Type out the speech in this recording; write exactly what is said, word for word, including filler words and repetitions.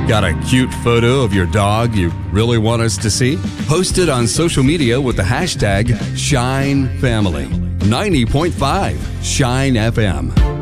Got a cute photo of your dog you really want us to see? Post it on social media with the hashtag Shine Family. ninety point five Shine F M.